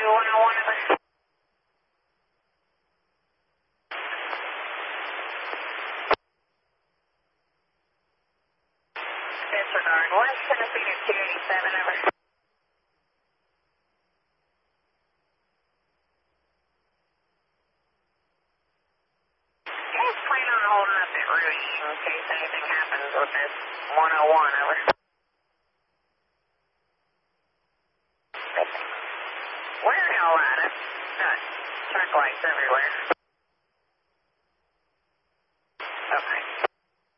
101 over. Disregard. West Tennessee to 287 over. Just plan on holding up at Rudy in case anything happens with this 101 over. Where y'all at? Truck lights everywhere.